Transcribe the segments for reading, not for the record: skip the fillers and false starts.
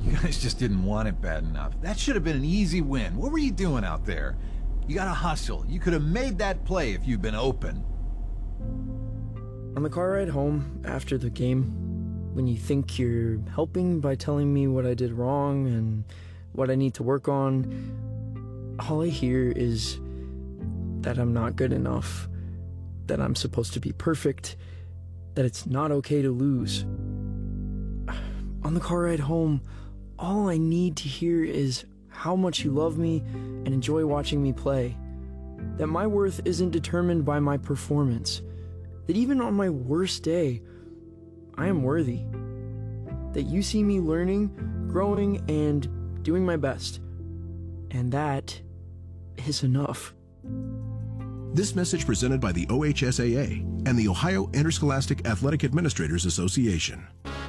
You guys just didn't want it bad enough. That should have been an easy win. What were you doing out there? You gotta hustle. You could have made that play if you'd been open. On the car ride home after the game, when you think you're helping by telling me what I did wrong and what I need to work on, all I hear is that I'm not good enough, that I'm supposed to be perfect, that it's not okay to lose. On the car ride home, all I need to hear is how much you love me and enjoy watching me play, that my worth isn't determined by my performance, that even on my worst day, I am worthy, that you see me learning, growing, and doing my best, and that is enough. This message presented by the OHSAA and the Ohio Interscholastic Athletic Administrators Association.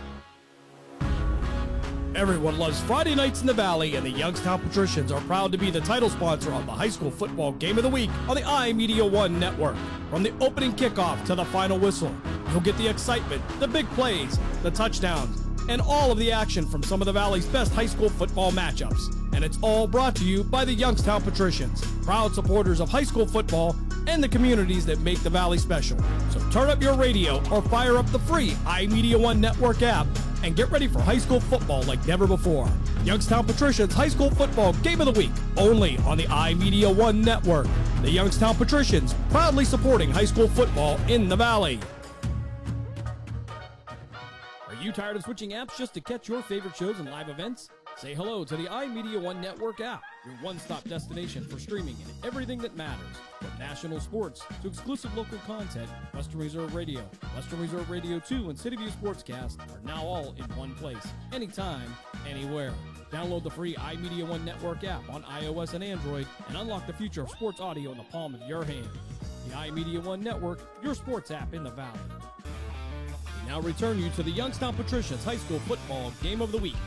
Everyone loves Friday nights in the Valley, and the Youngstown Patricians are proud to be the title sponsor of the high school football game of the week on the iMedia One network. From the opening kickoff to the final whistle, you'll get the excitement, the big plays, the touchdowns, and all of the action from some of the Valley's best high school football matchups. And it's all brought to you by the Youngstown Patricians, proud supporters of high school football and the communities that make the Valley special. So turn up your radio or fire up the free iMedia One network app and get ready for high school football like never before. Youngstown Patricians High School Football Game of the Week, only on the iMedia One network. The Youngstown Patricians, proudly supporting high school football in the Valley. Are you tired of switching apps just to catch your favorite shows and live events? Say hello to the iMedia One network app, your one-stop destination for streaming and everything that matters. From national sports to exclusive local content, Western Reserve Radio, Western Reserve Radio 2, and City View Sportscast are now all in one place, anytime, anywhere. Download the free iMedia One network app on iOS and Android and unlock the future of sports audio in the palm of your hand. The iMedia One network, your sports app in the Valley. We now return you to the Youngstown Patricians High School Football Game of the Week.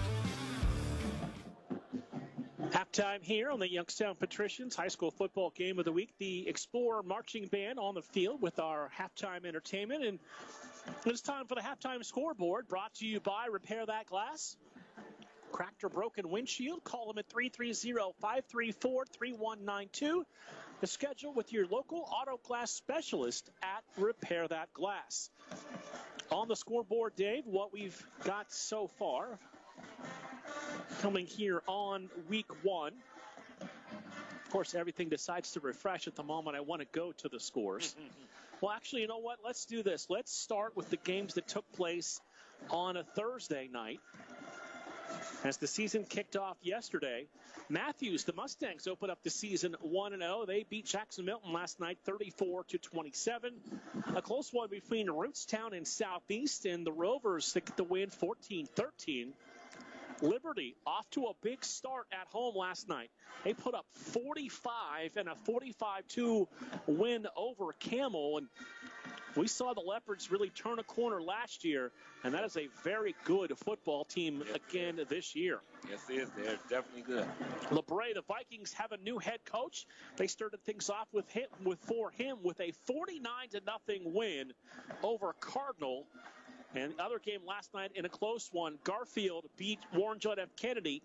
Halftime here on the Youngstown Patricians High School Football Game of the Week. The Explorer Marching Band on the field with our halftime entertainment. And it's time for the halftime scoreboard, brought to you by Repair That Glass. Cracked or broken windshield, call them at 330-534-3192. The schedule with your local auto glass specialist at Repair That Glass. On the scoreboard, Dave, what we've got so far coming here on week one. Of course, everything decides to refresh at the moment. I want to go to the scores. Well, actually, you know what? Let's do this. Let's start with the games that took place on a Thursday night. As the season kicked off yesterday, Matthews, the Mustangs, opened up the season 1-0. They beat Jackson Milton last night 34-27. A close one between Rootstown and Southeast, and the Rovers that get the win 14-13. Liberty off to a big start at home last night. They put up 45 and a 45-2 win over Camel. And we saw the Leopards really turn a corner last year, and that is a very good football team again this year. Yes, it is. They're definitely good. LeBray, the Vikings have a new head coach. They started things off with him with a 49-0 win over Cardinal. And the other game last night in a close one, Garfield beat Warren John F. Kennedy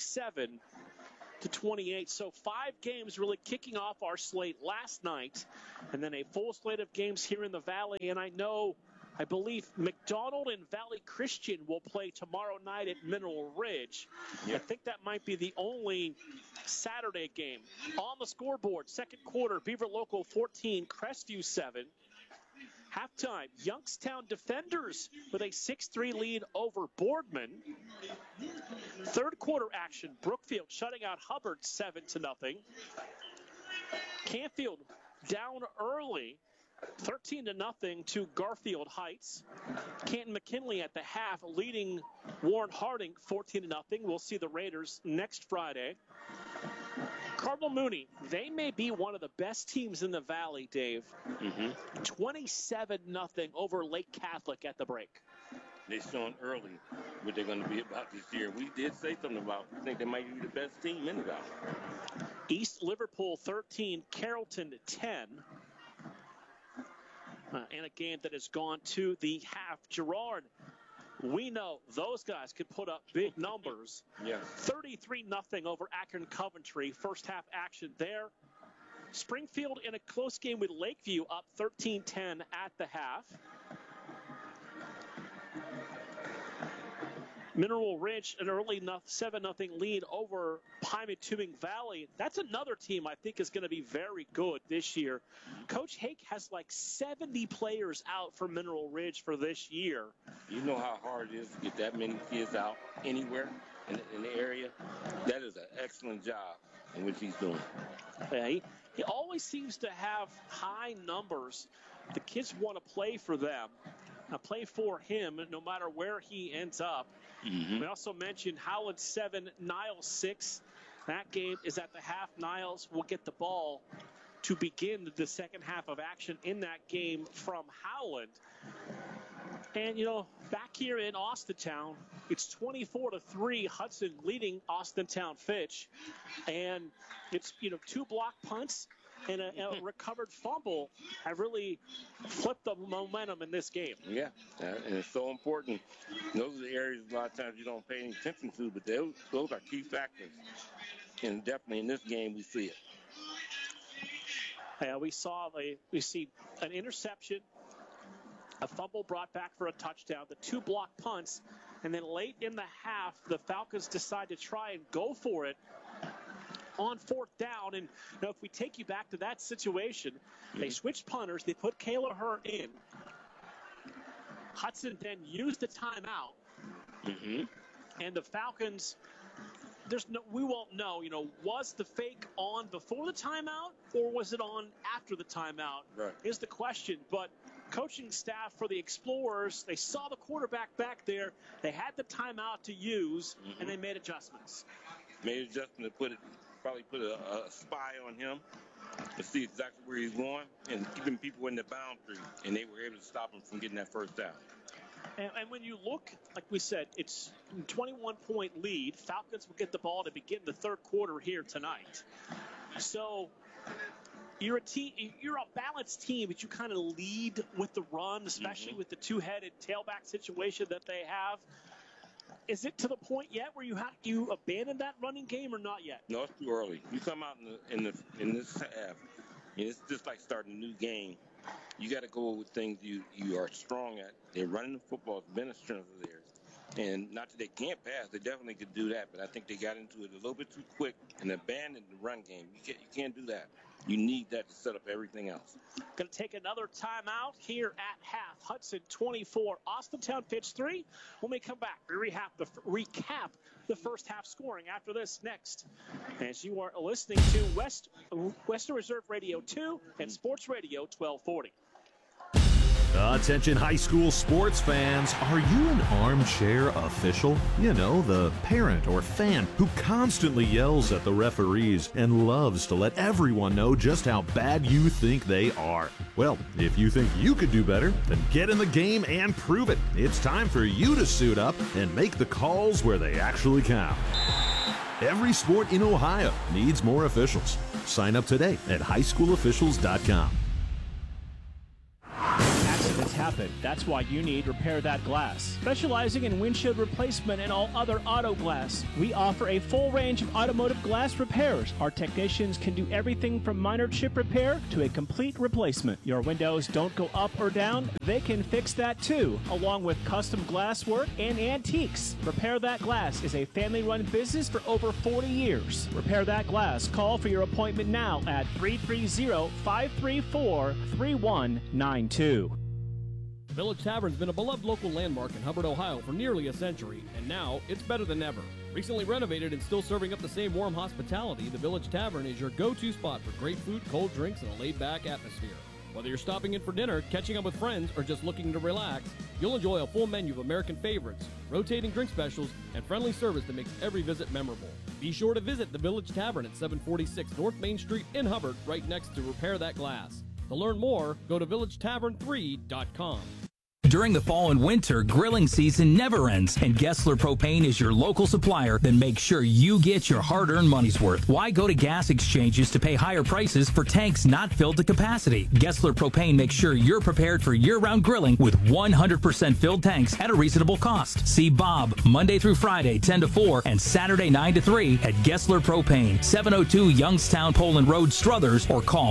37-28. So 5 games really kicking off our slate last night. And then a full slate of games here in the Valley. And I believe McDonald and Valley Christian will play tomorrow night at Mineral Ridge. Yep. I think that might be the only Saturday game. On the scoreboard, second quarter, Beaver Local 14, Crestview 7. Halftime, Youngstown Defenders with a 6-3 lead over Boardman. Third quarter action, Brookfield shutting out Hubbard 7-0. Canfield down early, 13-0 to Garfield Heights. Canton McKinley at the half leading Warren Harding 14-0. We'll see the Raiders next Friday. Cardinal Mooney, they may be one of the best teams in the Valley, Dave. 27-0 over Lake Catholic at the break. They're showing early what they're going to be about this year. We did say something about, I think they might be the best team in the Valley. East Liverpool 13, Carrollton 10. And a game that has gone to the half. Girard we know those guys could put up big numbers. Yeah. 33-0 over Akron Coventry. First half action there. Springfield in a close game with Lakeview up 13-10 at the half. Mineral Ridge, an early 7-0 lead over Pymatuming Valley. That's another team I think is going to be very good this year. Coach Hake has like 70 players out for Mineral Ridge for this year. You know how hard it is to get that many kids out anywhere in the area? That is an excellent job in which he's doing. Yeah, he always seems to have high numbers. The kids want to play for them. Play for him no matter where he ends up. We also mentioned Howland 7, Niles 6. That game is at the half. Niles will get the ball to begin the second half of action in that game from Howland. And, back here in Austintown, it's 24-3, Hudson leading Austintown Fitch. And it's, 2 block punts and a recovered fumble have really flipped the momentum in this game. Yeah, and it's so important. Those are the areas a lot of times you don't pay any attention to, but those are key factors. And definitely in this game, we see it. We see an interception, a fumble brought back for a touchdown, the 2 block punts, and then late in the half, the Falcons decide to try and go for it on 4th down. And if we take you back to that situation, they switched punters, they put Kayla Hearn in. Hudson then used the timeout. And the Falcons, we won't know, was the fake on before the timeout or was it on after the timeout? Right. Is the question. But coaching staff for the Explorers, they saw the quarterback back there, they had the timeout to use, and they made adjustments. Probably put a spy on him to see exactly where he's going and keeping people in the boundary, and they were able to stop him from getting that first down. And when you look, like we said, it's a 21-point lead. Falcons will get the ball to begin the third quarter here tonight. So you're a balanced team, but you kind of lead with the run, especially with the two-headed tailback situation that they have. Is it to the point yet where you abandon that running game or not yet? No, it's too early. You come out in this half, it's just like starting a new game. You got to go with things you are strong at. They're running the football. It's been a strength of theirs. And not that they can't pass. They definitely could do that. But I think they got into it a little bit too quick and abandoned the run game. You can't do that. You need that to set up everything else. Going to take another timeout here at half. Hudson 24, Austintown Fitch 3. When we come back, we recap the first half scoring after this next. As you are listening to Western Reserve Radio 2 and Sports Radio 1240. Attention high school sports fans, are you an armchair official? You know, the parent or fan who constantly yells at the referees and loves to let everyone know just how bad you think they are. Well, if you think you could do better, then get in the game and prove it. It's time for you to suit up and make the calls where they actually count. Every sport in Ohio needs more officials. Sign up today at highschoolofficials.com. Accidents happen. That's why you need Repair That Glass. Specializing in windshield replacement and all other auto glass, we offer a full range of automotive glass repairs. Our technicians can do everything from minor chip repair to a complete replacement. Your windows don't go up or down? They can fix that too, along with custom glass work and antiques. Repair That Glass is a family-run business for over 40 years. Repair That Glass. Call for your appointment now at 330-534-3192. Village Tavern's been a beloved local landmark in Hubbard, Ohio for nearly a century, and now it's better than ever. Recently renovated and still serving up the same warm hospitality, the Village Tavern is your go-to spot for great food, cold drinks, and a laid-back atmosphere. Whether you're stopping in for dinner, catching up with friends, or just looking to relax, you'll enjoy a full menu of American favorites, rotating drink specials, and friendly service that makes every visit memorable. Be sure to visit the Village Tavern at 746 North Main Street in Hubbard, right next to Repair That Glass. To learn more, go to villagetavern3.com. During the fall and winter, grilling season never ends, and Gessler Propane is your local supplier that makes sure you get your hard-earned money's worth. Why go to gas exchanges to pay higher prices for tanks not filled to capacity? Gessler Propane makes sure you're prepared for year-round grilling with 100% filled tanks at a reasonable cost. See Bob Monday through Friday, 10 to 4, and Saturday, 9 to 3 at Gessler Propane, 702 Youngstown Poland Road, Struthers, or call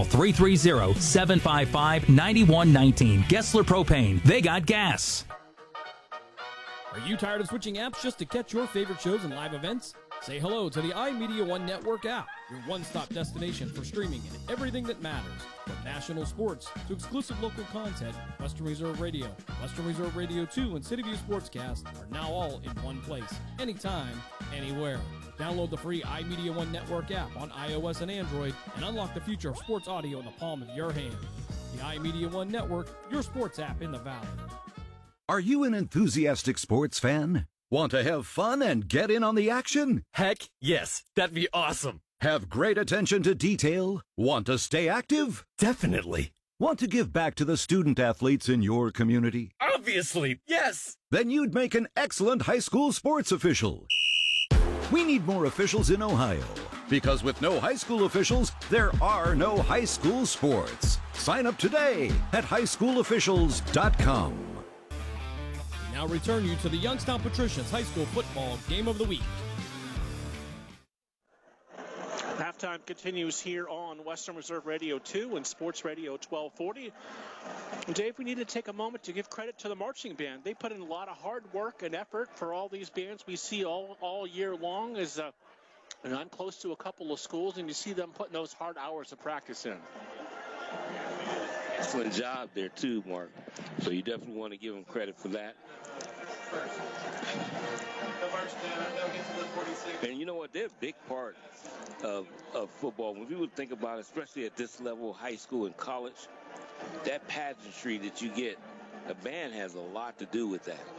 330-755-9119. Gessler Propane. They got gas. Are you tired of switching apps just to catch your favorite shows and live events? Say hello to the iMedia One Network app, your one-stop destination for streaming and everything that matters. From national sports to exclusive local content, Western Reserve Radio, Western Reserve Radio 2, and City View Sportscast are now all in one place, anytime, anywhere. Download the free iMedia One Network app on iOS and Android and unlock the future of sports audio in the palm of your hand. The iMedia One Network, your sports app in the Valley. Are you an enthusiastic sports fan? Want to have fun and get in on the action? Heck, yes. That'd be awesome. Have great attention to detail? Want to stay active? Definitely. Want to give back to the student athletes in your community? Obviously, yes. Then you'd make an excellent high school sports official. We need more officials in Ohio, because with no high school officials, there are no high school sports. Sign up today at highschoolofficials.com. Now return you to the Youngstown Patricians High School Football Game of the Week. Halftime continues here on Western Reserve Radio 2 and Sports Radio 1240. Dave, we need to take a moment to give credit to the marching band. They put in a lot of hard work and effort for all these bands we see all year long. And I'm close to a couple of schools, and you see them putting those hard hours of practice in. Excellent job there, too, Mark. So you definitely want to give them credit for that. And you know what? They're a big part of football. When people think about it, especially at this level, high school and college, that pageantry that you get, a band has a lot to do with that.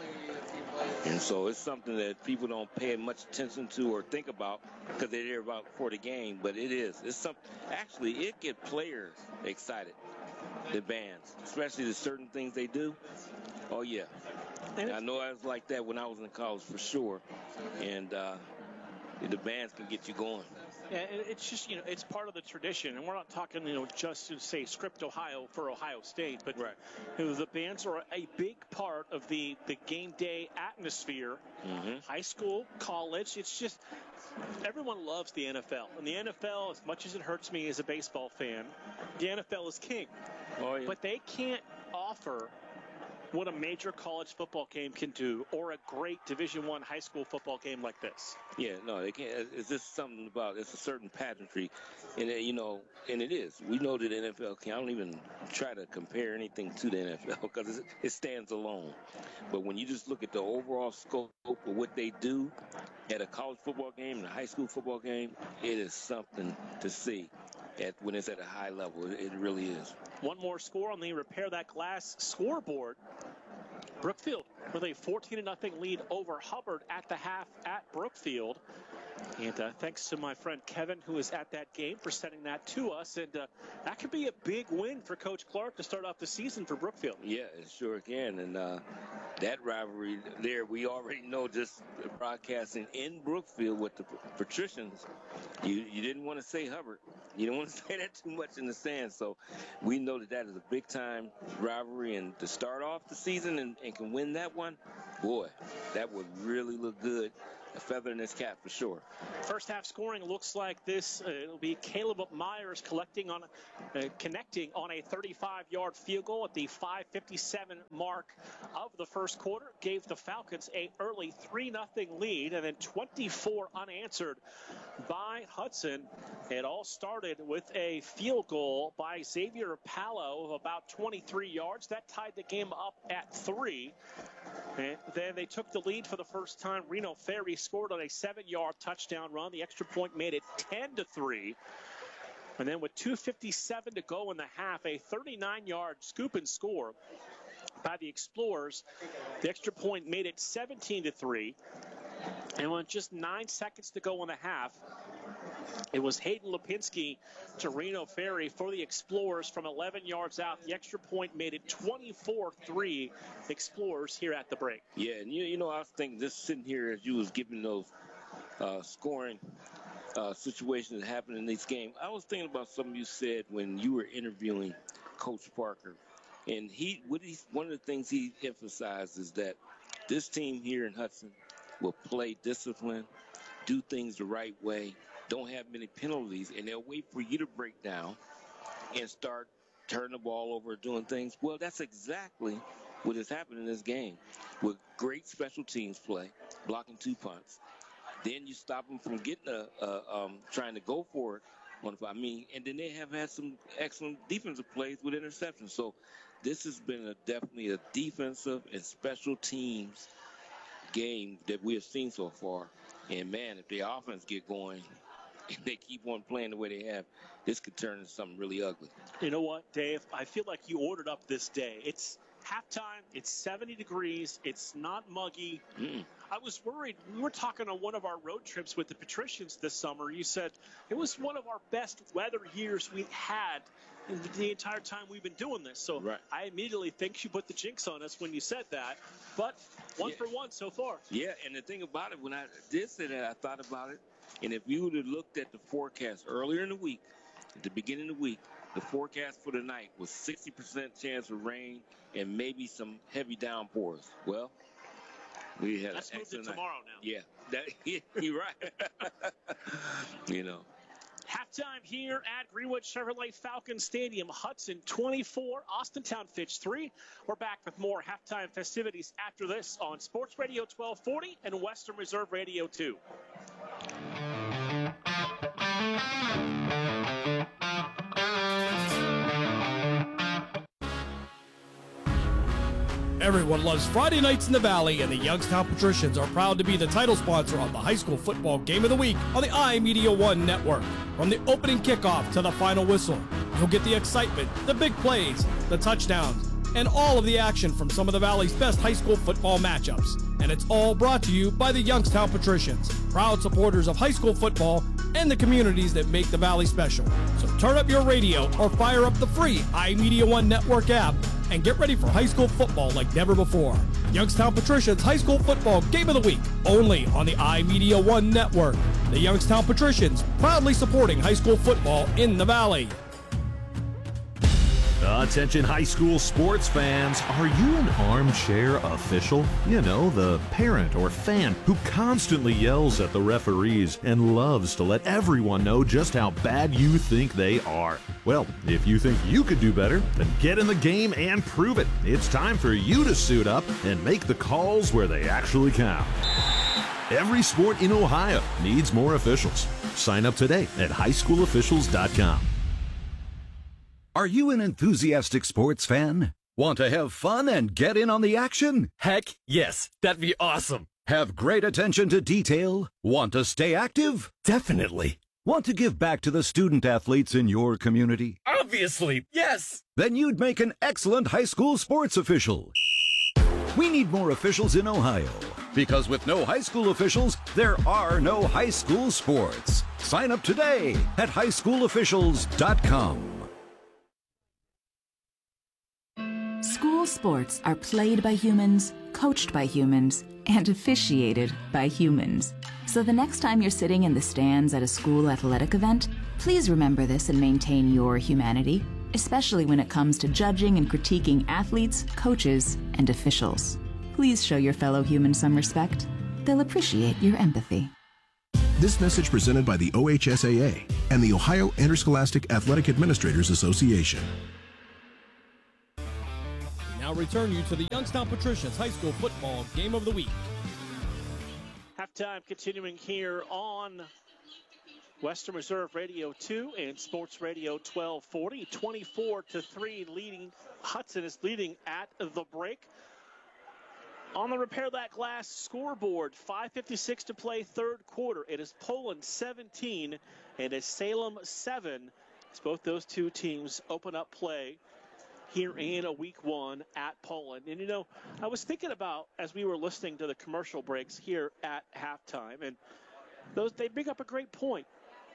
And so it's something that people don't pay much attention to or think about because they're there about for the game, but it is. It's something. Actually, it gets players excited, the bands, especially the certain things they do. Oh, yeah. I know I was like that when I was in college for sure. And the bands can get you going. Yeah, it's just, it's part of the tradition. And we're not talking, just to say Script Ohio for Ohio State. But right. The bands are a big part of the game day atmosphere. Mm-hmm. High school, college. It's just everyone loves the NFL. And the NFL, as much as it hurts me as a baseball fan, the NFL is king. Oh, yeah. But they can't offer what a major college football game can do, or a great Division I high school football game like this. Yeah, no, they can't. It's just something about it's a certain pageantry, and and it is. We know that the NFL can. I don't even try to compare anything to the NFL because it stands alone. But when you just look at the overall scope of what they do at a college football game and a high school football game, it is something to see when it's at a high level. It really is. One more score on the Repair That Glass scoreboard. Brookfield with a 14-0 lead over Hubbard at the half at Brookfield. And thanks to my friend Kevin, who is at that game, for sending that to us. And that could be a big win for Coach Clark to start off the season for Brookfield. Yeah, it sure can. And that rivalry there, we already know just broadcasting in Brookfield with the Patricians. You didn't want to say Hubbard. You didn't want to say that too much in the stands. So we know that is a big-time rivalry. And to start off the season and can win that one, boy, that would really look good. A feather in his cap for sure. First half scoring looks like this. It'll be Caleb Myers connecting on a 35-yard field goal at the 5:57 mark of the first quarter. Gave the Falcons a early 3-0 lead, and then 24 unanswered by Hudson. It all started with a field goal by Xavier Palo of about 23 yards. That tied the game up at 3. And then they took the lead for the first time. Reno Ferry scored on a 7-yard touchdown run. The extra point made it 10-3. And then with 2:57 to go in the half, a 39-yard scoop and score by the Explorers. The extra point made it 17-3. And with just 9 seconds to go in the half, It was Hayden Lipinski to Reno Ferry for the Explorers from 11 yards out. The extra point made it 24-3 Explorers here at the break. Yeah, and you know, I was thinking, just sitting here as you was giving those scoring situations that happen in this game, I was thinking about something you said when you were interviewing Coach Parker. And one of the things he emphasized is that this team here in Hudson will play discipline, do things the right way, don't have many penalties, and they'll wait for you to break down and start turning the ball over, doing things. Well, that's exactly what has happened in this game with great special teams play, blocking 2 punts. Then you stop them from getting trying to go for it. And then they have had some excellent defensive plays with interceptions. So this has been definitely a defensive and special teams game that we have seen so far. And, man, if the offense get going and they keep on playing the way they have, this could turn into something really ugly. You know what, Dave? I feel like you ordered up this day. It's halftime. It's 70 degrees. It's not muggy. I was worried. We were talking on one of our road trips with the Patricians this summer. You said it was one of our best weather years we've had in the entire time we've been doing this. So right. I immediately think you put the jinx on us when you said that. But one for one so far. Yeah, and the thing about it, when I did say that, I thought about it. And if you would have looked at the forecast earlier in the week, at the beginning of the week, the forecast for the night was 60% chance of rain and maybe some heavy downpours. Well, we had Let's an move excellent to tomorrow now. Yeah, you're right. You know. Halftime here at Greenwood Chevrolet Falcon Stadium. Hudson 24, Austintown Fitch 3. We're back with more halftime festivities after this on Sports Radio 1240 and Western Reserve Radio 2. Everyone loves Friday nights in the Valley, and the Youngstown Patricians are proud to be the title sponsor of the high school football game of the week on the iMedia One network. From the opening kickoff to the final whistle, you'll get the excitement, the big plays, the touchdowns, and all of the action from some of the Valley's best high school football matchups. And it's all brought to you by the Youngstown Patricians, proud supporters of high school football and the communities that make the Valley special. So turn up your radio or fire up the free iMedia One network app and get ready for high school football like never before. Youngstown Patricians High School Football Game of the Week, only on the iMedia One network. The Youngstown Patricians, proudly supporting high school football in the Valley. Attention high school sports fans, are you an armchair official? You know, the parent or fan who constantly yells at the referees and loves to let everyone know just how bad you think they are. Well, if you think you could do better, then get in the game and prove it. It's time for you to suit up and make the calls where they actually count. Every sport in Ohio needs more officials. Sign up today at highschoolofficials.com. Are you an enthusiastic sports fan? Want to have fun and get in on the action? Heck, yes. That'd be awesome. Have great attention to detail? Want to stay active? Definitely. Want to give back to the student athletes in your community? Obviously, yes. Then you'd make an excellent high school sports official. We need more officials in Ohio. Because with no high school officials, there are no high school sports. Sign up today at highschoolofficials.com. School sports are played by humans, coached by humans, and officiated by humans. So the next time you're sitting in the stands at a school athletic event, please remember this and maintain your humanity, especially when it comes to judging and critiquing athletes, coaches, and officials. Please show your fellow humans some respect. They'll appreciate your empathy. This message presented by the OHSAA and the Ohio Interscholastic Athletic Administrators Association. Now return you to the Youngstown Patricians High School Football Game of the Week. Halftime continuing here on Western Reserve Radio 2 and Sports Radio 1240. 24-3 leading. Hudson is leading at the break. On the Repair That Glass scoreboard, 5:56 to play, third quarter. It is Poland 17 and it's Salem 7. As both those two teams open up play here in a week one at Poland. And, you know, I was thinking about, as we were listening to the commercial breaks here at halftime, and they bring up a great point.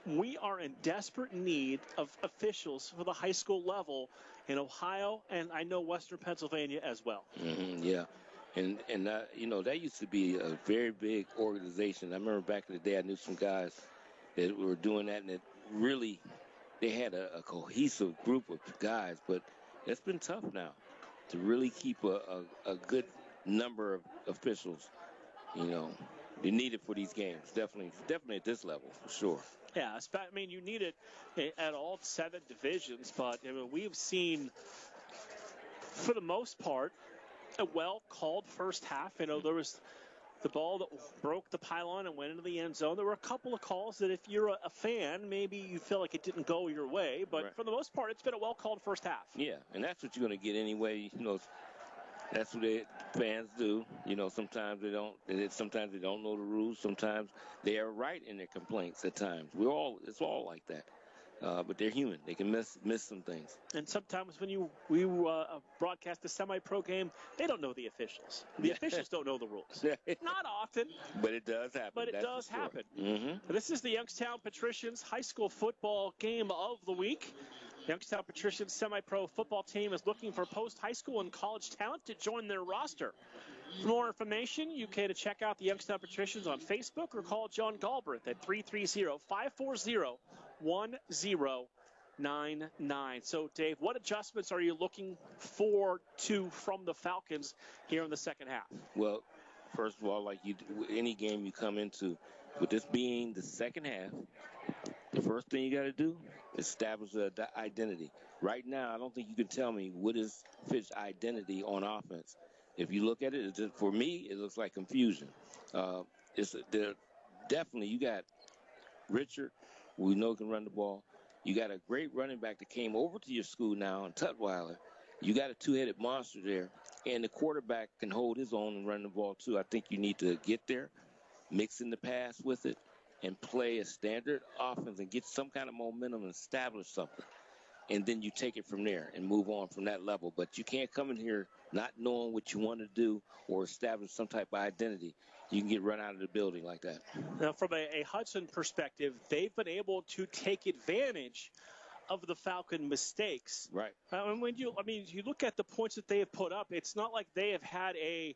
we are in desperate need of officials for the high school level in Ohio, and I know Western Pennsylvania as well. Yeah. And that, that used to be a very big organization. I remember back in the day, I knew some guys that were doing that, and it really, they had a cohesive group of guys, but it's been tough now to really keep a good number of officials, you need it for these games. Definitely at this level, for sure. Yeah, I mean, you need it at all 7 divisions, but we've seen, for the most part, a well-called first half. There was the ball that broke the pylon and went into the end zone. There were a couple of calls that if you're a fan, maybe you feel like it didn't go your way, but for the most part, it's been a well-called first half. Yeah, and that's what you're going to get anyway. That's what fans do. Sometimes they don't. Sometimes they don't know the rules. Sometimes they are right in their complaints. At times, it's all like that. But they're human. They can miss some things. And sometimes when we broadcast a semi-pro game, they don't know the officials. The officials don't know the rules. Not often. But it does happen. But it does happen. Mm-hmm. This is the Youngstown Patricians high school football game of the week. Youngstown Patricians semi-pro football team is looking for post-high school and college talent to join their roster. For more information, you can check out the Youngstown Patricians on Facebook or call John Galbraith at 330-540-1099. So, Dave, what adjustments are you looking forward to from the Falcons here in the second half? Well, first of all, like any game you come into, with this being the second half, the first thing you got to do is establish an identity. Right now, I don't think you can tell me what is Fitch's identity on offense. If you look at it, for me, it looks like confusion. Definitely, you got Richard, who we know can run the ball. You got a great running back that came over to your school now, in Tutwiler. You got a two-headed monster there, and the quarterback can hold his own and run the ball too. I think you need to get there, mix in the pass with it, and play a standard offense and get some kind of momentum and establish something. And then you take it from there and move on from that level. But you can't come in here not knowing what you want to do or establish some type of identity. You can get run out of the building like that. Now, from a Hudson perspective, they've been able to take advantage of the Falcon mistakes. Right. You look at the points that they have put up, it's not like they have had a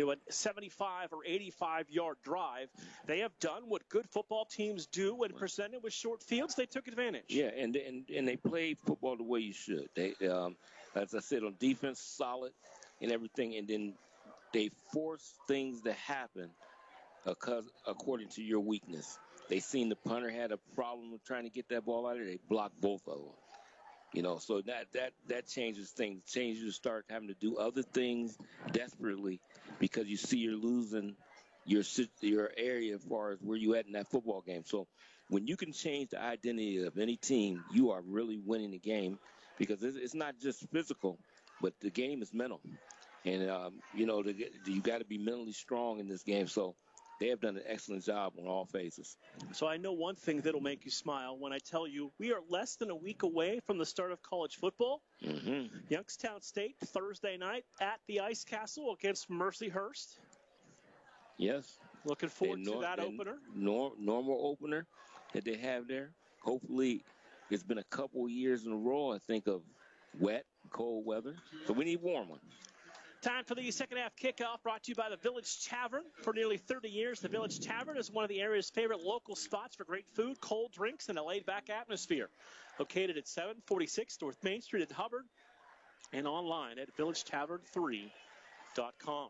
75 or 85-yard drive. They have done what good football teams do when presented with short fields. They took advantage. Yeah, and they played football the way you should. They, as I said, on defense, solid and everything, and then they force things to happen according to your weakness. They seen the punter had a problem with trying to get that ball out of there. They blocked both of them. So that changes things. Changes you start having to do other things desperately because you see you're losing your area as far as where you at in that football game. So when you can change the identity of any team, you are really winning the game because it's not just physical, but the game is mental. And, you got to be mentally strong in this game. So they have done an excellent job on all phases. So I know one thing that'll make you smile when I tell you we are less than a week away from the start of college football. Mm-hmm. Youngstown State, Thursday night at the Ice Castle against Mercyhurst. Yes. Looking forward to that opener. Normal opener that they have there. Hopefully, it's been a couple years in a row, I think, of wet, cold weather. So we need warm one. Time for the second half kickoff, brought to you by the Village Tavern. For nearly 30 years, the Village Tavern is one of the area's favorite local spots for great food, cold drinks, and a laid-back atmosphere. Located at 746 North Main Street in Hubbard and online at villagetavern3.com.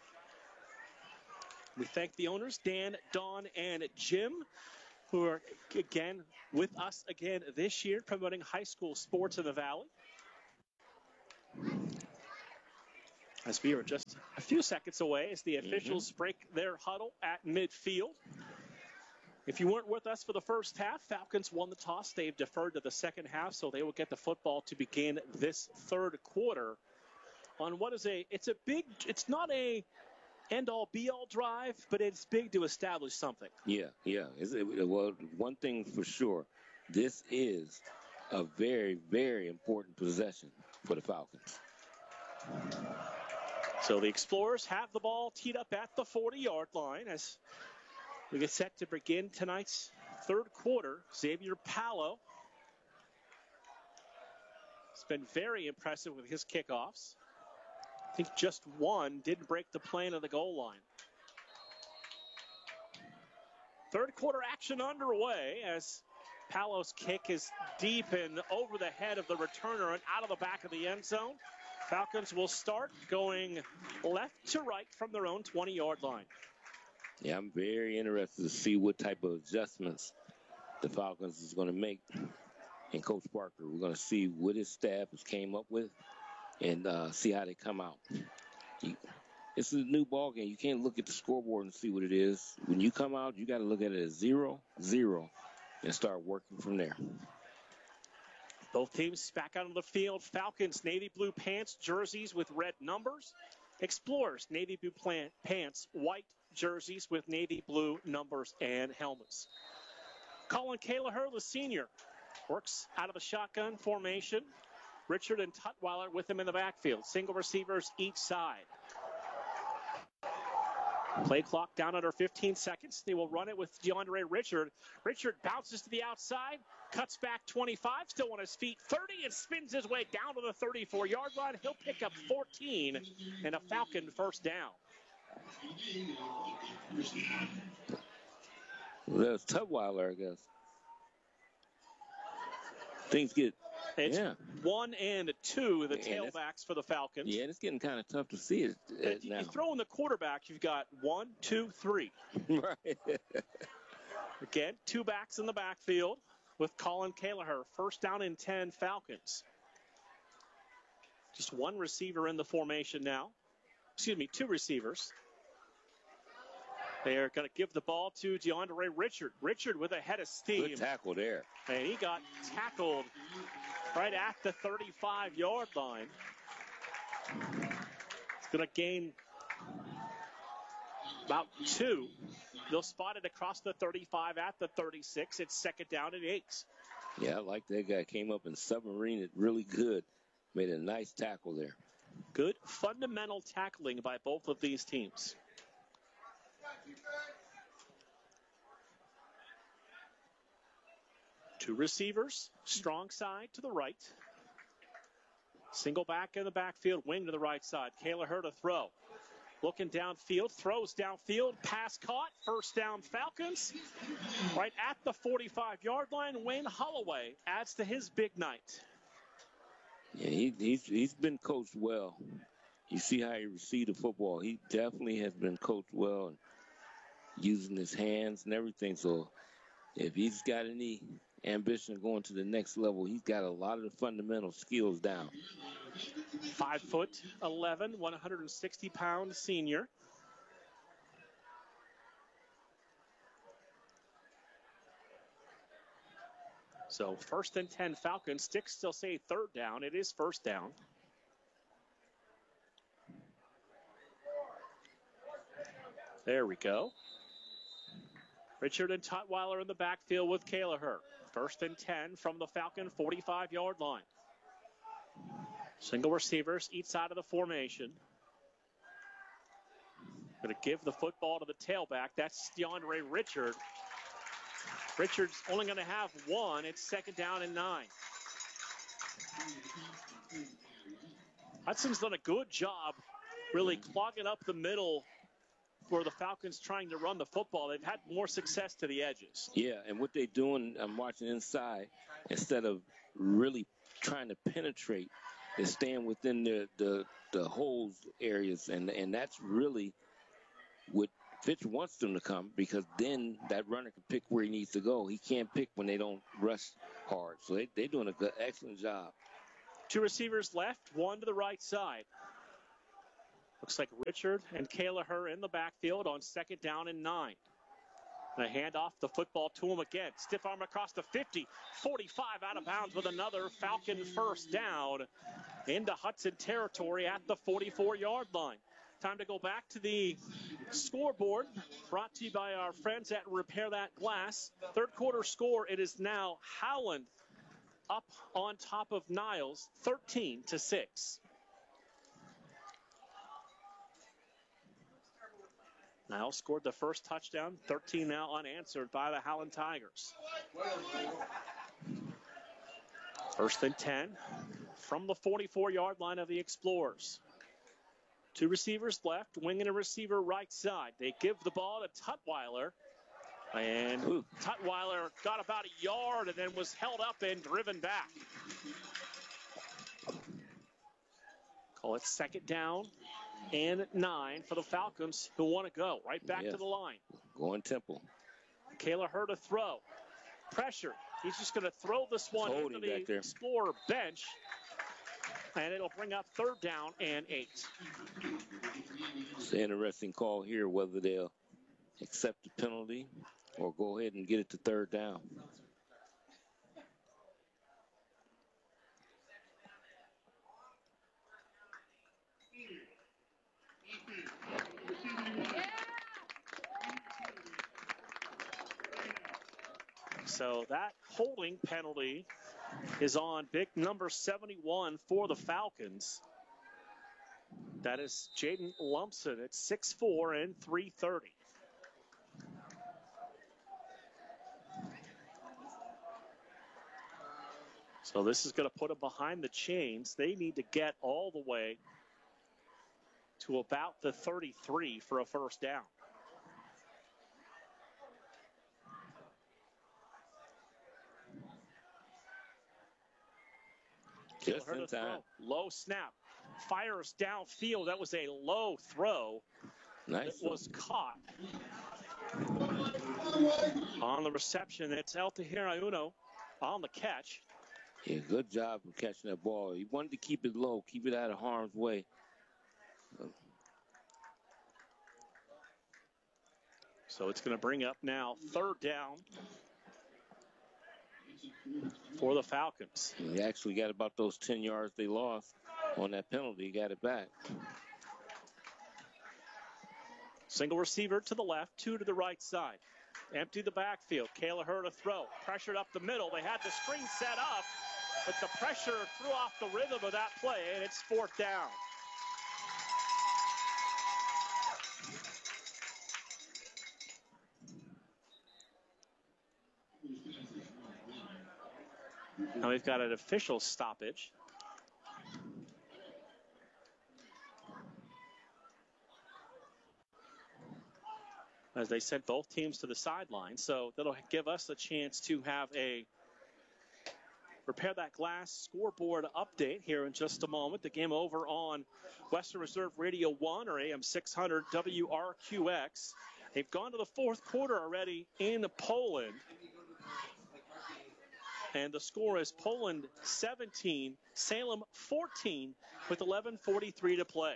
We thank the owners, Dan, Don, and Jim, who are, again, with us again this year, promoting high school sports in the Valley. As we are just a few seconds away as the officials break their huddle at midfield. If you weren't with us for the first half, Falcons won the toss. They've deferred to the second half, so they will get the football to begin this third quarter on what is it's not a end-all, be-all drive, but it's big to establish something. Yeah. Well, one thing for sure, this is a very, very important possession for the Falcons. So the Explorers have the ball teed up at the 40-yard line as we get set to begin tonight's third quarter. Xavier Pallo has been very impressive with his kickoffs. I think just one didn't break the plane of the goal line. Third quarter action underway as Pallo's kick is deep and over the head of the returner and out of the back of the end zone. Falcons will start going left to right from their own 20-yard line. Yeah, I'm very interested to see what type of adjustments the Falcons is going to make. And Coach Parker, we're going to see what his staff has came up with and see how they come out. This is a new ball game. You can't look at the scoreboard and see what it is. When you come out, you got to look at it as 0-0 and start working from there. Both teams back out on the field. Falcons, navy blue pants, jerseys with red numbers. Explorers, navy blue pants, white jerseys with navy blue numbers and helmets. Colin Kelleher, the senior, works out of the shotgun formation. Richard and Tutwiler with him in the backfield. Single receivers each side. Play clock down under 15 seconds. They will run it with DeAndre Richard. Richard bounces to the outside, cuts back 25, still on his feet, 30, and spins his way down to the 34-yard line. He'll pick up 14 and a Falcon first down. Well, that's Tutwiler, I guess. Things get... It's 1 and 2, the tailbacks for the Falcons. Yeah, it's getting kind of tough to see it now. You throw in the quarterback, you've got 1, 2, 3. Right. Again, 2 backs in the backfield with Colin Kelleher. First down and 10, Falcons. Just 1 receiver in the formation now. 2 receivers. They are going to give the ball to DeAndre Richard. Richard with a head of steam. Good tackle there. And he got tackled right at the 35-yard line. It's going to gain about 2. They'll spot it across the 35 at the 36. It's second down and 8. Yeah, I like that guy. Came up and submarined it really good. Made a nice tackle there. Good fundamental tackling by both of these teams. Two receivers, strong side to the right. Single back in the backfield, wing to the right side. Kelleher to throw. Looking downfield, throws downfield, pass caught, first down Falcons. Right at the 45-yard line, Wayne Holloway adds to his big night. Yeah, he's been coached well. You see how he received the football. He definitely has been coached well and using his hands and everything. So if he's got any ambition of going to the next level, he's got a lot of the fundamental skills down. 5'11", 160-pound senior. So first and 10 Falcons. Sticks still say third down. It is first down. There we go. Richard and Tutwiler in the backfield with Kelleher. First and 10 from the Falcon 45-yard line. Single receivers each side of the formation. Going to give the football to the tailback. That's DeAndre Richard. Richard's only going to have 1. It's second down and 9. Hudson's done a good job really clogging up the middle for the Falcons trying to run the football. They've had more success to the edges. Yeah, and what they're doing, I'm watching inside, instead of really trying to penetrate, they're staying within the holes areas, and that's really what Fitch wants them to come, because then that runner can pick where he needs to go. He can't pick when they don't rush hard. So they're doing an excellent job. 2 receivers left, 1 to the right side. Looks like Richard and Kelleher in the backfield on second down and 9. And a handoff the football to him again. Stiff arm across the 50. 45 out of bounds with another Falcon first down into Hudson territory at the 44-yard line. Time to go back to the scoreboard, brought to you by our friends at Repair That Glass. Third quarter score, it is now Howland up on top of Niles, 13-6. Niles scored the first touchdown, 13 now unanswered by the Howland Tigers. 1st and 10 from the 44-yard line of the Explorers. 2 receivers left, wing and a receiver right side. They give the ball to Tutwiler. And Tutwiler got about a yard and then was held up and driven back. Call it 2nd down and 9 for the Falcons, who want to go right back to the line. Going Temple. Kayla to throw. Pressure. He's just going to throw this one into the Explorer bench. And it'll bring up 3rd down and 8. It's an interesting call here, whether they'll accept the penalty or go ahead and get it to 3rd down. So that holding penalty is on big number 71 for the Falcons. That is Jaden Lumpson at 6'4" and 330. So this is going to put them behind the chains. They need to get all the way to about the 33 for a 1st down. Just in time. Low snap. Fires downfield. That was a low throw. Nice. It was caught. On the reception, it's Altahir Uno on the catch. Yeah, good job of catching that ball. He wanted to keep it low, keep it out of harm's way. So it's going to bring up now 3rd down for the Falcons. He actually got about those 10 yards they lost on that penalty. He got it back. Single receiver to the left, 2 to the right side. Empty the backfield. Kayla to throw. Pressured up the middle. They had the screen set up, but the pressure threw off the rhythm of that play, and it's 4th down. Now we've got an official stoppage. As they sent both teams to the sideline, so that'll give us a chance to have a Repair That Glass scoreboard update here in just a moment. The game over on Western Reserve Radio 1 or AM 600 WRQX. They've gone to the 4th quarter already in Poland. And the score is Poland 17, Salem 14 with 11:43 to play.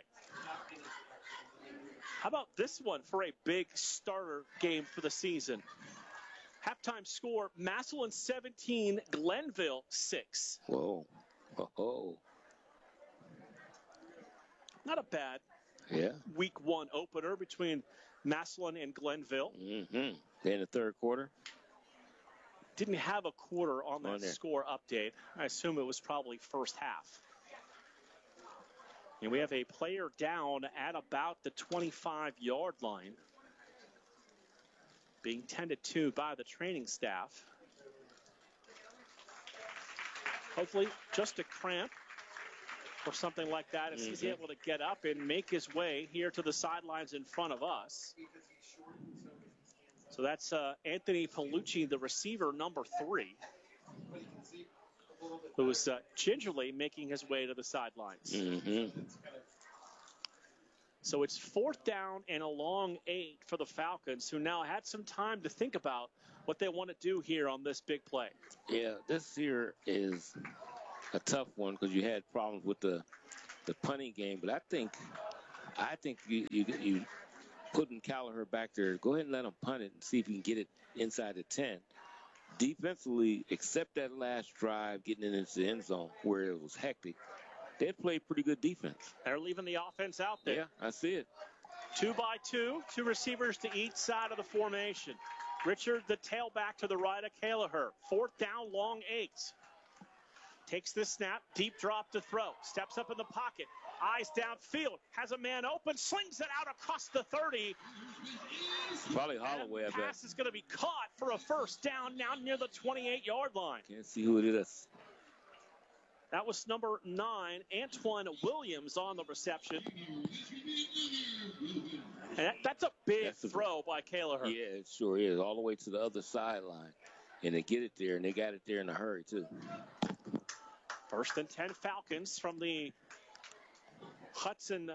How about this one for a big starter game for the season? Halftime score, Massillon 17, Glenville 6. Whoa. Oh. Not a bad week 1 opener between Massillon and Glenville. In the 3rd quarter. Didn't have a quarter on that score update. I assume it was probably first half. And we have a player down at about the 25-yard line, being tended to by the training staff. Hopefully just a cramp or something like that as he's able to get up and make his way here to the sidelines in front of us. So that's Anthony Palucci, the receiver, number 3, who was gingerly making his way to the sidelines. So it's 4th down and a long 8 for the Falcons, who now had some time to think about what they want to do here on this big play. Yeah, this here is a tough one because you had problems with the punting game, but I think you putting Callagher back there, go ahead and let him punt it and see if he can get it inside the 10. Defensively, except that last drive getting it into the end zone where it was hectic, they played pretty good defense. They're leaving the offense out there. Yeah, I see it. 2 by 2, 2 receivers to each side of the formation. Richard, the tailback to the right of Callagher. 4th down, long 8. Takes the snap, deep drop to throw. Steps up in the pocket. Eyes downfield. Has a man open. Slings it out across the 30. Probably Holloway. And the pass is going to be caught for a first down now near the 28-yard line. Can't see who it is. That was number 9, Antoine Williams, on the reception. And that's a big throw by Kelleher. Yeah, it sure is. All the way to the other sideline. And they get it there, and they got it there in a hurry, too. First and 10 Falcons from the Hudson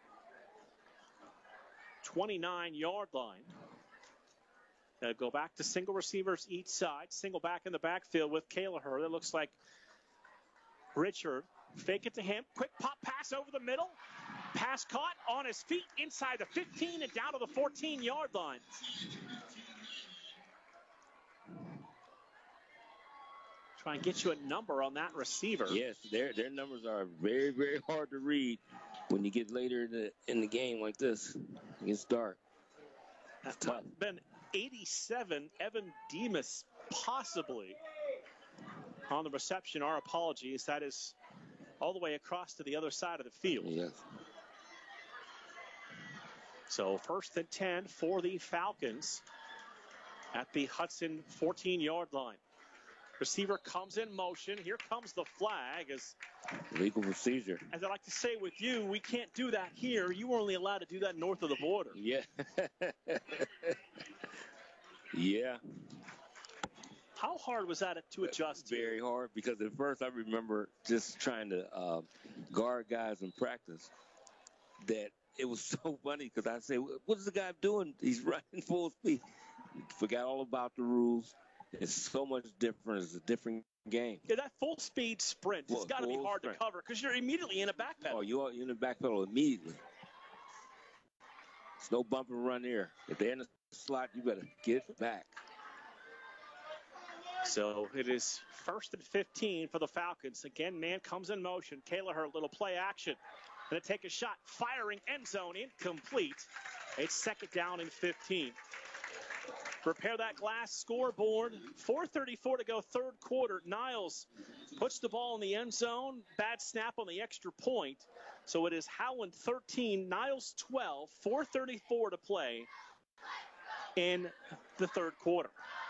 29-yard line. They'll go back to single receivers each side. Single back in the backfield with Kelleher. That looks like Richard. Fake it to him. Quick pop pass over the middle. Pass caught on his feet inside the 15 and down to the 14-yard line. Try and get you a number on that receiver. Yes, their numbers are very, very hard to read when you get later in the game like this. It gets dark. That might have been 87, Evan Demas, possibly, on the reception. Our apologies. That is all the way across to the other side of the field. Yes. So first and 10 for the Falcons at the Hudson 14-yard line. Receiver comes in motion. Here comes the flag. Legal procedure. As I like to say with you, we can't do that here. You were only allowed to do that north of the border. Yeah. Yeah. How hard was that to adjust? Very hard, because at first I remember just trying to guard guys in practice, that it was so funny because I say, what is the guy doing? He's running full speed. Forgot all about the rules. It's so much different. It's a different game. Yeah, that full speed sprint has got to be hard to cover because you're immediately in a backpedal. Oh, you're in the backpedal immediately. It's no bump and run there. If they're in the slot, you better get back. So it is first and 15 for the Falcons. Again, man comes in motion. Kelleher, little play action. Going to take a shot. Firing end zone, incomplete. It's second down and 15. Repair That Glass scoreboard. 4:34 to go, third quarter. Niles puts the ball in the end zone. Bad snap on the extra point. So it is Howland 13, Niles 12. 4:34 to play in the third quarter.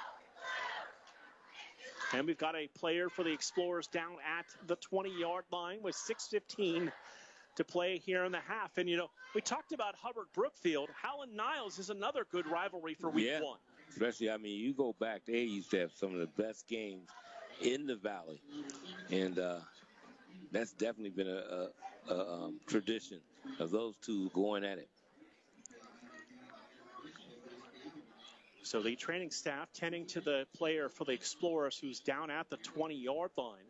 And we've got a player for the Explorers down at the 20-yard line with 6:15 to play here in the half. And, you know, we talked about Hubbard Brookfield. Howland Niles is another good rivalry for week one. Especially, I mean, you go back, they used to have some of the best games in the Valley. And that's definitely been a tradition of those two going at it. So the training staff tending to the player for the Explorers who's down at the 20-yard line.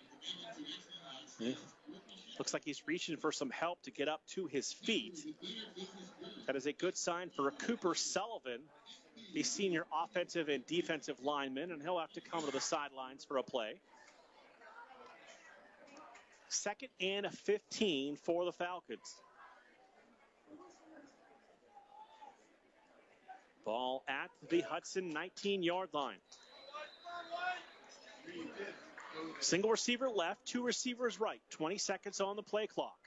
Looks like he's reaching for some help to get up to his feet. That is a good sign for Cooper Sullivan, the senior offensive and defensive lineman, and he'll have to come to the sidelines for a play. Second and 15 for the Falcons. Ball at the Hudson 19-yard line. Single receiver left, two receivers right. 20 seconds on the play clock.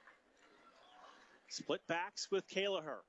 Split backs with Kelleher.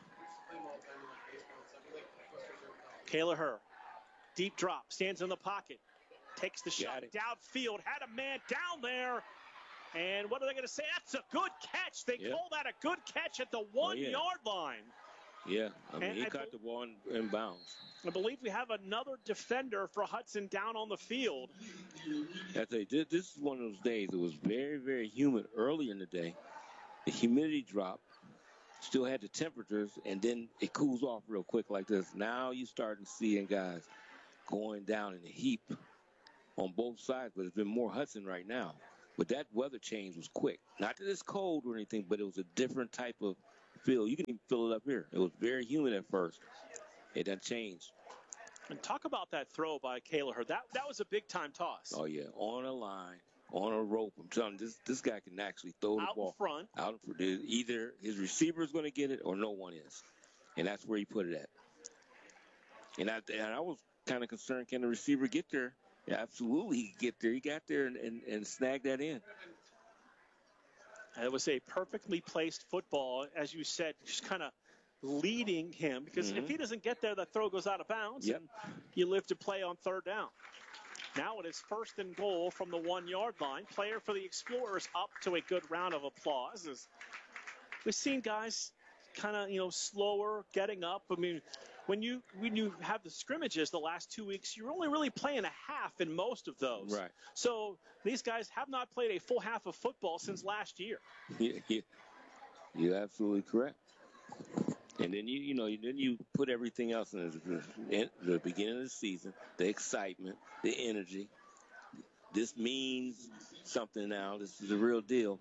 Kelleher, deep drop, stands in the pocket. Takes the shot downfield, had a man down there. And what are they going to say? That's a good catch. They call that a good catch at the 1-yard line. Yeah, I mean, he caught the ball in bounds. I believe we have another defender for Hudson down on the field. I tell you, this is one of those days. It was very, very humid early in the day. The humidity dropped, still had the temperatures, and then it cools off real quick like this. Now you're starting to see guys going down in a heap on both sides, but it's been more Hudson right now. But that weather change was quick. Not that it's cold or anything, but it was a different type of feel. You can even feel it up here. It was very humid at first. It done changed. And talk about that throw by Kelleher. That was a big-time toss. Oh, yeah. On a line, on a rope. I'm telling you, this guy can actually throw the ball. Out in front. Out in front. Either his receiver is going to get it or no one is. And that's where he put it at. And I was kind of concerned, can the receiver get there? Yeah, absolutely he could get there. He got there and snagged that in. It was a perfectly placed football, as you said, just kind of leading him, because if he doesn't get there, that throw goes out of bounds, and you live to play on third down. Now it is 1st and goal from the 1-yard line. Player for the Explorers up to a good round of applause. As we've seen guys kind of, slower getting up. I mean, when you have the scrimmages the last 2 weeks, you're only really playing a half in most of those. Right. So these guys have not played a full half of football since last year. You're absolutely correct. And then you put everything else in the beginning of the season, the excitement, the energy. This means something now. This is the real deal.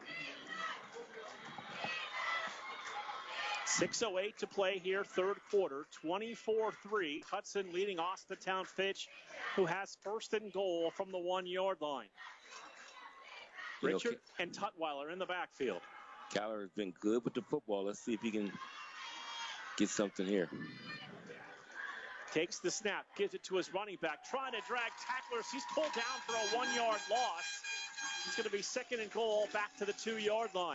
6:08 to play here, third quarter, 24-3. Hudson leading Austintown Fitch, who has 1st and goal from the 1-yard line. Richard and Tutwiler in the backfield. Caller has been good with the football. Let's see if he can get something here. Takes the snap, gives it to his running back, trying to drag tacklers. He's pulled down for a 1-yard loss. It's going to be 2nd and goal back to the 2-yard line.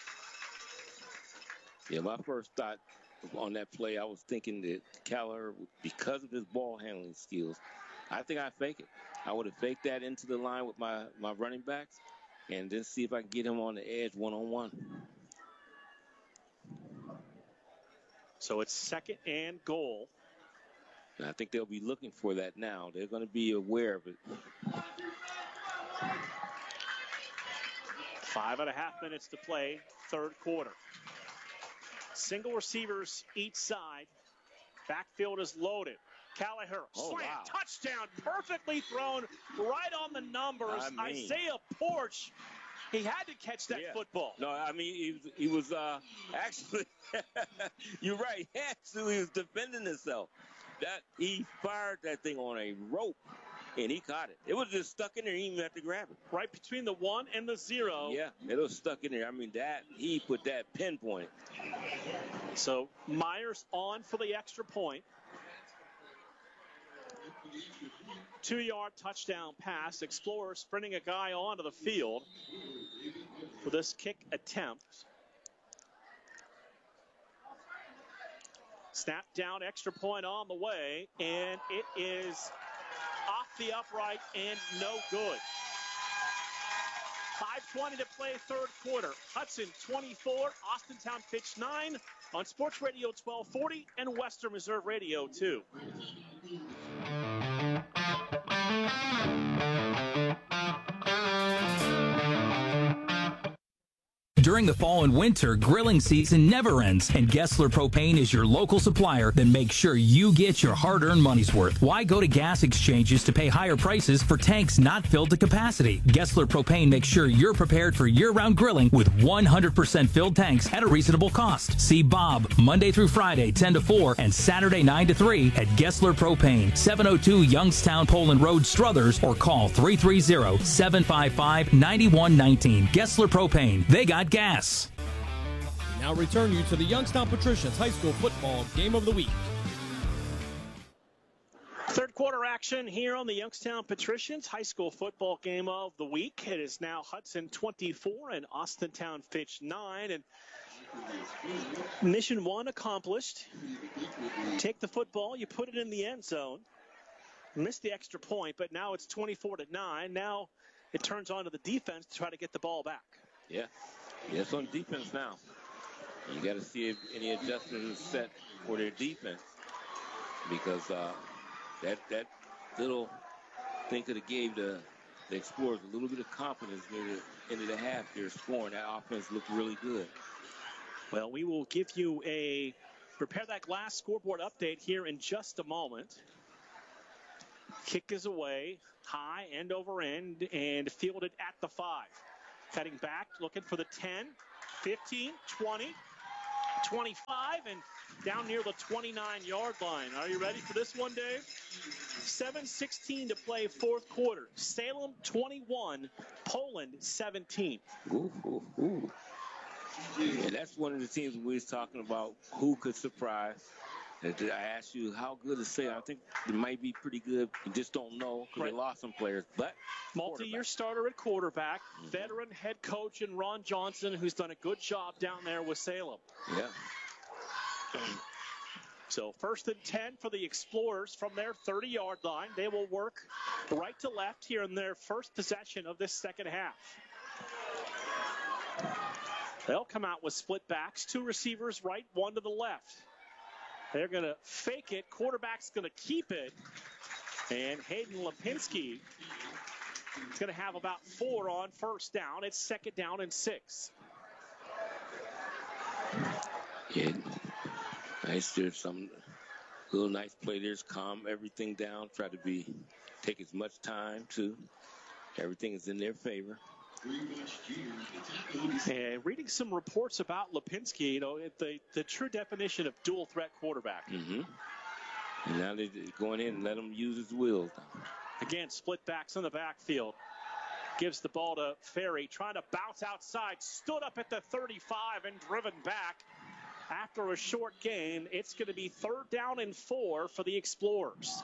Yeah, my first thought on that play, I was thinking that Caller, because of his ball handling skills, I think I'd fake it. I would have faked that into the line with my running backs and then see if I can get him on the edge one-on-one. So it's 2nd and goal. And I think they'll be looking for that now. They're going to be aware of it. 5.5 minutes to play, third quarter. Single receivers each side. Backfield is loaded. Callaher, slam, touchdown, perfectly thrown, right on the numbers. Isaiah Porch, he had to catch that football. No, I mean, he was actually, you're right, he was defending himself. He fired that thing on a rope, and he caught it. It was just stuck in there. He didn't even have to grab it. Right between the 1 and the 0. Yeah, it was stuck in there. I mean, he put that pinpoint. So Myers on for the extra point. 2-yard touchdown pass. Explorers sprinting a guy onto the field for this kick attempt. Snap down, extra point on the way, and it is off the upright and no good. 5:20 to play, third quarter. Hudson 24, Austintown Fitch 9 on Sports Radio 1240 and Western Reserve Radio 2. During the fall and winter, grilling season never ends, and Gessler Propane is your local supplier. Then make sure you get your hard-earned money's worth. Why go to gas exchanges to pay higher prices for tanks not filled to capacity? Gessler Propane makes sure you're prepared for year-round grilling with 100% filled tanks at a reasonable cost. See Bob Monday through Friday, 10 to 4, and Saturday, 9 to 3 at Gessler Propane, 702 Youngstown Poland Road, Struthers, or call 330-755-9119. Gessler Propane. They got gas. We now return you to the Youngstown Patricians High School Football Game of the Week. Third quarter action here on the Youngstown Patricians High School Football Game of the Week. It is now Hudson 24 and Austintown Fitch 9. And mission 1 accomplished. Take the football, you put it in the end zone. Missed the extra point, but now it's 24-9. Now it turns on to the defense to try to get the ball back. Yeah. Yeah, it's on defense now. You got to see if any adjustments are set for their defense, because that little thing could have gave the Explorers a little bit of confidence near the end of the half. They're scoring. That offense looked really good. Well, we will give you a Repair That Glass scoreboard update here in just a moment. Kick is away, high, end over end, and fielded at the 5. Cutting back, looking for the 10, 15, 20, 25, and down near the 29-yard line. Are you ready for this one, Dave? 7:16 to play, fourth quarter. Salem 21, Poland 17. Ooh. Yeah, that's one of the teams we was talking about who could surprise. I asked you how good is Salem. I think it might be pretty good. You just don't know because they lost some players. But multi-year starter at quarterback, veteran head coach in Ron Johnson, who's done a good job down there with Salem. Yeah. So 1st and 10 for the Explorers from their 30-yard line. They will work right to left here in their first possession of this second half. They'll come out with split backs, 2 receivers right, 1 to the left. They're going to fake it. Quarterback's going to keep it. And Hayden Lipinski is going to have about 4 on first down. It's 2nd down and 6. Yeah. Nice. There's some little nice play. There's calm everything down. Try to take as much time to. Everything is in their favor. And reading some reports about Lipinski, the true definition of dual threat quarterback. Mm-hmm. And now they're going in and let him use his wheels. Again, split backs in the backfield. Gives the ball to Ferry, trying to bounce outside. Stood up at the 35 and driven back. After a short gain, it's going to be 3rd down and 4 for the Explorers.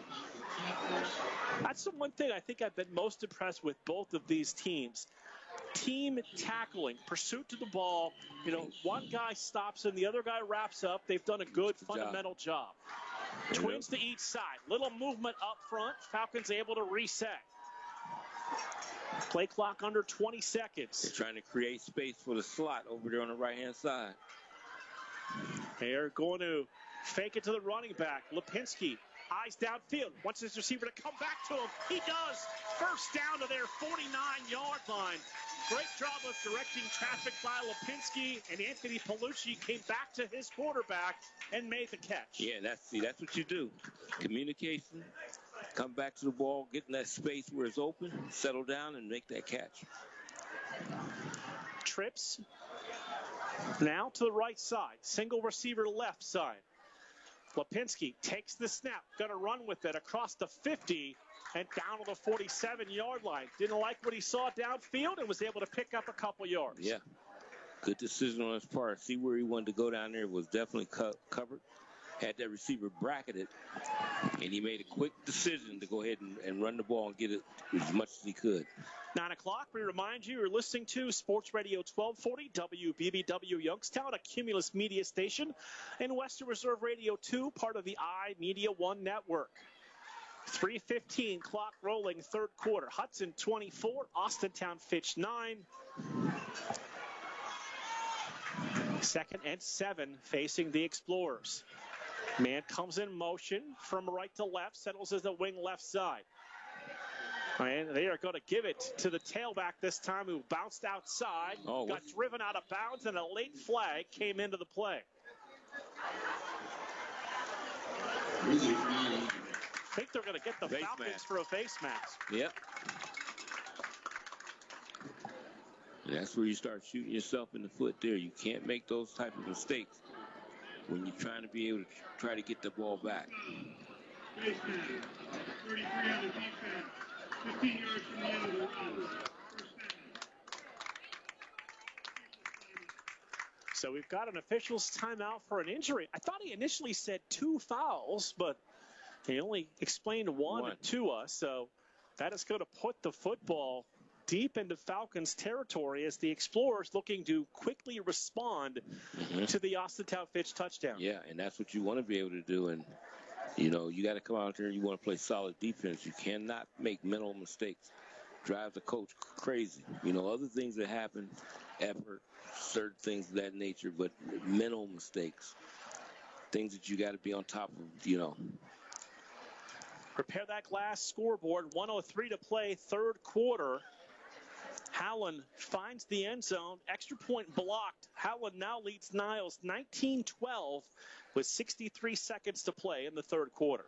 That's the one thing I think I've been most impressed with both of these teams. Team tackling, pursuit to the ball. One guy stops and the other guy wraps up. They've done a good fundamental job. Twins to each side. Little movement up front. Falcons able to reset. Play clock under 20 seconds. They're trying to create space for the slot over there on the right-hand side. They're going to fake it to the running back. Lipinski, eyes downfield. Wants his receiver to come back to him. He does. First down to their 49-yard line. Great job of directing traffic by Lipinski, and Anthony Palucci came back to his quarterback and made the catch. Yeah, that's what you do. Communication, come back to the ball, get in that space where it's open, settle down, and make that catch. Trips. Now to the right side. Single receiver left side. Lipinski takes the snap. Going to run with it across the 50 and down to the 47-yard line. Didn't like what he saw downfield and was able to pick up a couple yards. Yeah. Good decision on his part. See where he wanted to go down there. Was definitely covered. Had that receiver bracketed. And he made a quick decision to go ahead and run the ball and get it as much as he could. 9 o'clock, we remind you, you're listening to Sports Radio 1240, WBBW Youngstown, a Cumulus media station, and Western Reserve Radio 2, part of the iMedia One network. 3:15, clock rolling, 3rd quarter. Hudson 24, Austintown Fitch 9. 2nd and 7 facing the Explorers. Man comes in motion from right to left, settles as the wing left side. And they are going to give it to the tailback this time, who bounced outside, got driven out of bounds, and a late flag came into the play. I think they're going to get the Falcons for a face mask. Yep. And that's where you start shooting yourself in the foot there. You can't make those type of mistakes when you're trying to be able to try to get the ball back. 33 on the defense. 15 yards from the end of the run. So we've got an official's timeout for an injury. I thought he initially said 2 fouls, but he only explained one to us. So that is going to put the football deep into Falcons territory as the Explorers looking to quickly respond to the Austintown Fitch touchdown. Yeah, and that's what you want to be able to do. And you got to come out there and you want to play solid defense. You cannot make mental mistakes. Drive the coach crazy. Other things that happen, effort, certain things of that nature, but mental mistakes. Things that you got to be on top of, Repair that glass scoreboard. 1:03 to play, 3rd quarter. Howland finds the end zone. Extra point blocked. Howland now leads Niles 19-12 with 63 seconds to play in the 3rd quarter.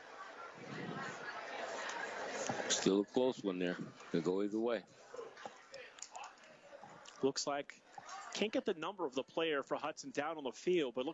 Still a close one there. Could go either way. Looks like, can't get the number of the player for Hudson down on the field, but